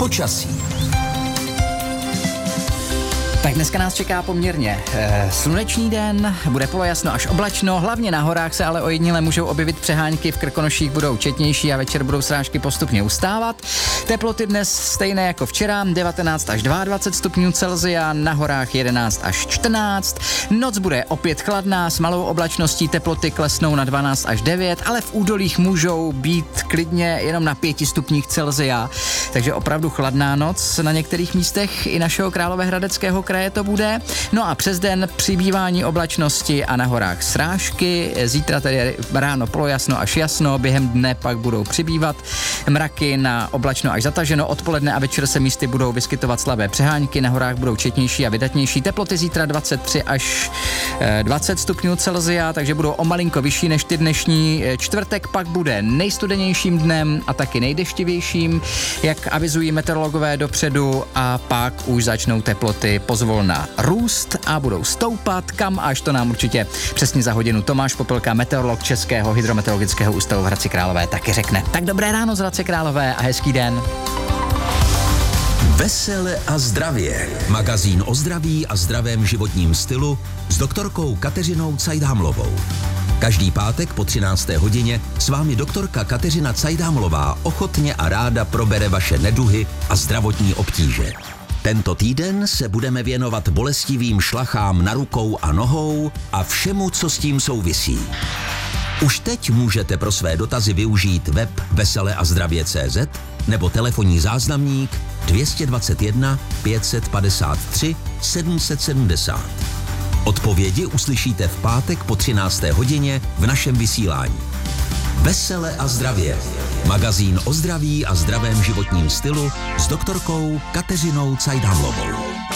Počasí. Tak dneska nás čeká poměrně slunečný den, bude polojasno až oblačno, hlavně na horách se ale ojediněle můžou objevit přehánky, v Krkonoších budou četnější a večer budou srážky postupně ustávat. Teploty dnes stejné jako včera, 19 až 22 stupňů Celsia, na horách 11 až 14. Noc bude opět chladná, s malou oblačností teploty klesnou na 12 až 9, ale v údolích můžou být klidně jenom na 5 stupních Celsia, takže opravdu chladná noc na některých místech i našeho Královéhradeckého kraje to bude. No a přes den přibývání oblačnosti a na horách srážky. Zítra tedy ráno polojasno až jasno, během dne pak budou přibývat mraky na oblačno až zataženo. Odpoledne a večer se místy budou vyskytovat slabé přehánky, na horách budou četnější a vydatnější. Teploty zítra 23 až 20 stupňů Celsia, takže budou o malinko vyšší než ty dnešní. Čtvrtek pak bude nejstudenějším dnem a taky nejdeštivějším, jak avizují meteorologové dopředu, a pak už začnou teploty pozvolna růst a budou stoupat, kam až to nám určitě přesně za hodinu Tomáš Popelka, meteorolog Českého hydrometeorologického ústavu v Hradci Králové, taky řekne. Tak dobré ráno z Hradce Králové a hezký den. Vesele a zdravě. Magazín o zdraví a zdravém životním stylu s doktorkou Kateřinou Cajdhamlovou. Každý pátek po 13. hodině s vámi doktorka Kateřina Cajdhamlová ochotně a ráda probere vaše neduhy a zdravotní obtíže. Tento týden se budeme věnovat bolestivým šlachám na rukou a nohou a všemu, co s tím souvisí. Už teď můžete pro své dotazy využít web veseleazdravě.cz nebo telefonní záznamník 221 553 770. Odpovědi uslyšíte v pátek po 13. hodině v našem vysílání. Vesele a zdravě. Magazín o zdraví a zdravém životním stylu s doktorkou Kateřinou Cajdhamlovou.